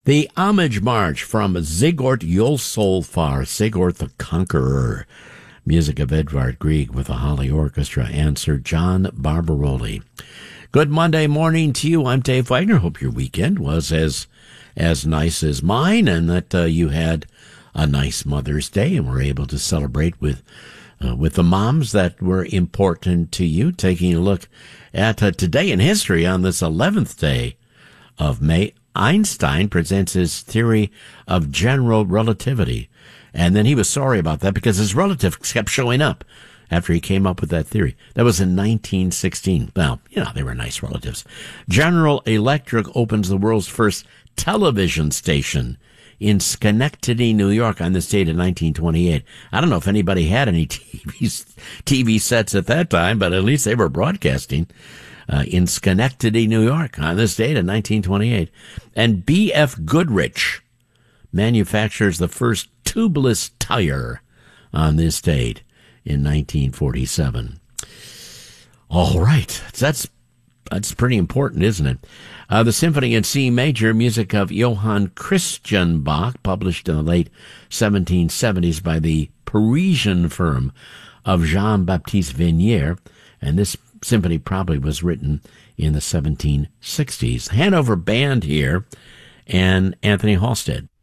The Homage March from Sigurd Jolsolfar, Sigurd the Conqueror. Music of Edvard Grieg with the Holly Orchestra and Sir John Barbaroli. Good Monday morning to you. I'm Dave Wagner. Hope your weekend was as nice as mine and that you had a nice Mother's Day and were able to celebrate with the moms that were important to you. Taking a look at today in history on this 11th day of May, Einstein presents his theory of general relativity. And then he was sorry about that because his relatives kept showing up after he came up with that theory. That was in 1916. Well, they were nice relatives. General Electric opens the world's first television station in Schenectady, New York on this date in 1928. I don't know if anybody had any TV sets at that time, but at least they were broadcasting in Schenectady, New York on this date in 1928. And B.F. Goodrich manufactures the first tubeless tire on this date in 1947. All right. That's pretty important, isn't it? The Symphony in C Major, music of Johann Christian Bach, published in the late 1770s by the Parisian firm of Jean-Baptiste Vignere, and this symphony probably was written in the 1760s. Hanover Band here, and Anthony Halstead.